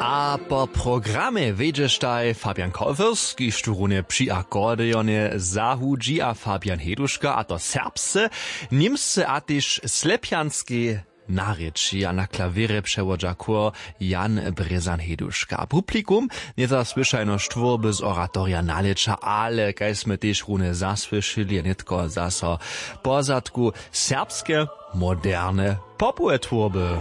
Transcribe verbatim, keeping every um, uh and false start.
A po programie wejdziesz taj Fabian Kolfers, kiż tu rune przy akordeonie zahudzi a Fabian Heduška, a to serbsce, niemsce a tyż slepjanskie narěčí a na klavire přewodža chór Jan Brezan Heduška. Publikum nie zasłyszajno štvorby z oratoria naleča, ale kaj sme tyž rune zasłyšili, netko zaso pozadku serbske moderne popue tvorby.